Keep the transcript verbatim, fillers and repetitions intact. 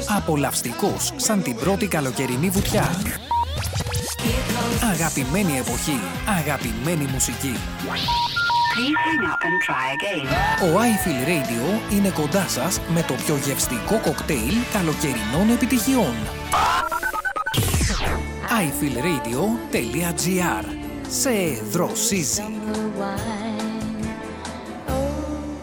Απολαυστικός σαν την πρώτη καλοκαιρινή βουτιά. Αγαπημένη εποχή, αγαπημένη μουσική. Ο iFeel Radio είναι κοντά σας με το πιο γευστικό κοκτέιλ καλοκαιρινών επιτυχιών. άι φιλ ρέιντιο τελεία τζι άρ. Σε δροσίζει.